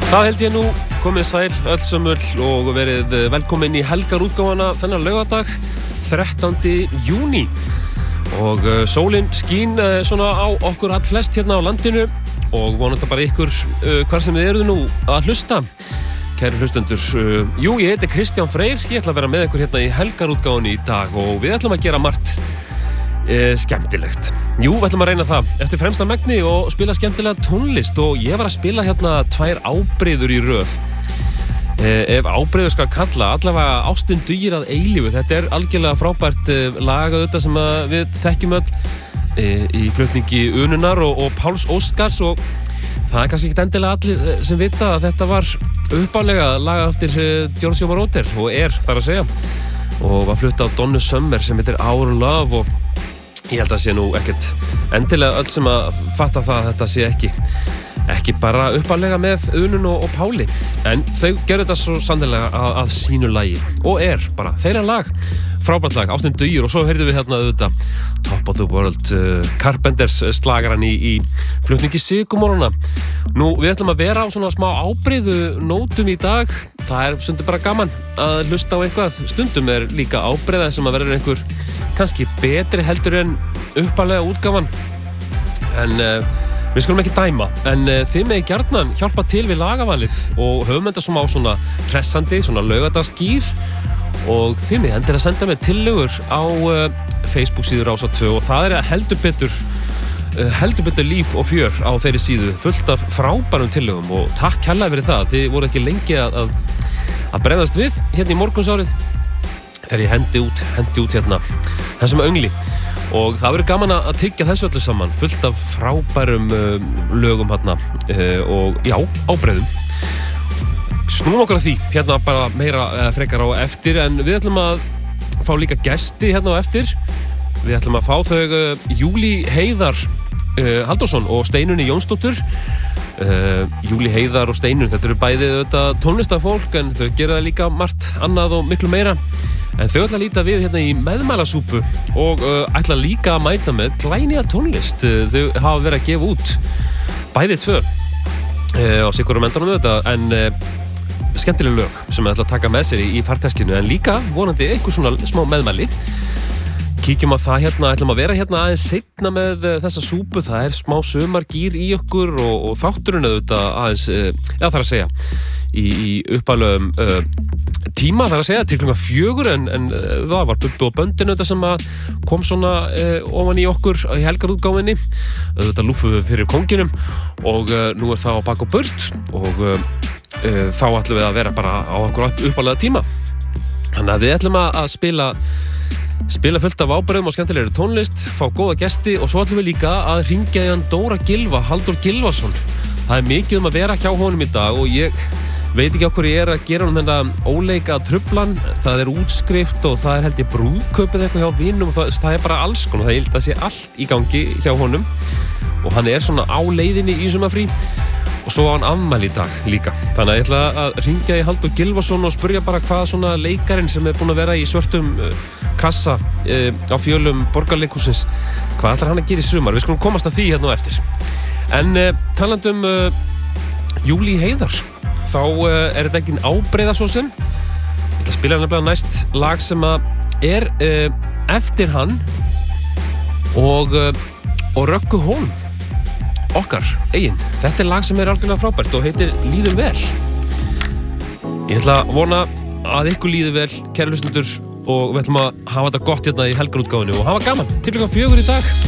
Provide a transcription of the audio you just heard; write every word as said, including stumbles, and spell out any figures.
Það held ég nú, komið sæl öll sömul og verið velkomin í helgarútgáfana þennan laugardag, þrettándi júní. Og uh, sólin skín uh, svona á okkur all flest hérna á landinu og vonandi bara ykkur uh, hvar sem þið eru nú að hlusta. Kæri hlustendur, uh, jú, ég heiti Kristján Freyr, ég ætla að vera með ykkur hérna í helgarútgáfunni í dag og við ætlum að gera margt uh, skemmtilegt. Jú, við ætlum að reyna það eftir fremsta megni og spila skemmtilega tónlist og ég var að spila hérna tvær ábreiður í röð. Uh, ef ábreiður skal kalla, allavega ástin dugir að eilífu. Þetta er algjörlega frábært uh, lag þetta sem við þekkjum öll uh, í flutningi Ununar og, og Páls Óskars og það er kannski ekki endilega allir sem vita að þetta var uppálega laga eftir Giorgio Moroder og er þar að segja og var flutt á Donna Summer sem heitir Our Love og ég held að sé nú ekkert endilega öll sem að fatta það að þetta sé ekki ekki bara uppálega með Unun og, og Páli en þau gerðu þetta svo sannlega að, að sínu lagi og er bara þeirra lag frábært lag, ástin dugir og svo heyrðum við hérna auðvitað Top of the World uh, Carpenters slagaran í, í flutningi Sigurmoruna. Nú, við ætlum að vera á svona smá ábreiðu nótum í dag. Það er stundum bara gaman að hlusta á eitthvað. Stundum er líka ábreiða sem að verður einhver kannski betri heldur en uppalega útgáfan. En uh, við skulum ekki dæma. En uh, þið megi gjarnan hjálpa til við lagavalið og höfum þetta svona á svona hressandi, svona laugardagsgýr og þið megi endilega senda mig tillögur á uh, Facebook síður Rás tvö og það er heldur betur uh, heldur betur líf og fjör á þeirri síðu fullt af frábærum tillögum og takk kærlega fyrir það, þið voru ekki lengi að, að, að bregðast við hérna í morgunsárið þegar ég hendi út, hendi út hérna þessum öngli og það verður gaman að tyggja þessu öllu saman fullt af frábærum uh, lögum hérna uh, og já, ábreiðum snúum okkur að því, hérna bara meira uh, frekar á eftir en við ætlum að fá líka gesti hérna á eftir við ætlum að fá þau uh, Júlí Heiðar uh, Halldórsson og Steinunni Jónsdóttur uh, Júlí Heiðar og Steinunni, þetta eru bæði þetta tónlistafólk en þau gera líka margt annað og miklu meira en þau ætla að líta við hérna í meðmælasúpu og uh, ætla líka að mæta með glænýja tónlist uh, þau hafa verið að gefa út bæði tvö uh, á sikurum endanum þetta en uh, skemmtileg lög sem við ætla að taka með sér í, í farteskinu en líka vonandi einhver svona smá meðmæli kíkjum á það hérna, ætlum að vera hérna aðeins seinna með uh, þessa súpu, það er smá sumargýr í okkur og, og þátturinn auðvitað aðeins, uh, eða þarf að segja í, í uppalögum uh, tíma þarf að segja til klukkan fjögur en, en uh, það var Bubbi og Böndin auðvitað sem að kom svona uh, ofan í okkur í helgarútgáfinni auðvitað lúfum við fyrir konginum og uh, nú er það á bak og burt og uh, Uh, þá ætlum við að vera bara á okkur uppalega tíma þannig að við ætlum að spila spila fullt af ábreiðum og skemmtilegri tónlist fá góða gesti og svo ætlum við líka að hringja í hann Dóra Gylfa, Halldór Gylfason það er mikið um að vera hjá honum í dag og ég veit ekki á hverju ég er að gera um þennan óleika truflan það er útskrift og það er held ég brúðkaupið eitthvað hjá vinum og það, það er bara alls konar, það, það sé allt í gangi hjá honum og hann er svona á leiðinni í sumarfrí og svo á hann afmæli í dag líka þannig að ég ætla að hringja í Halldór Gylfason og spurja bara hvað svona leikarinn sem er búin að vera í svörtum uh, kassa uh, á fjölum Borgarleikhússins hvað ætlar hann að gera í sumar við skulum komast að því hérna á eftir en uh, talandum uh, Júlí Heiðar þá uh, er þetta engin ábreiða svo sem ég ætla að spila nefnilega næst lag sem að er uh, eftir hann og, uh, og Röggu Hólm okkar eigin. Þetta er lag sem er algjörlega frábært og heitir Líður vel. Ég ætla að vona að ykkur líður vel, kæru hlustendur og við ætlum að hafa þetta gott hérna í helgarútgáfunni og hafa gaman til klukkan fjögur í dag.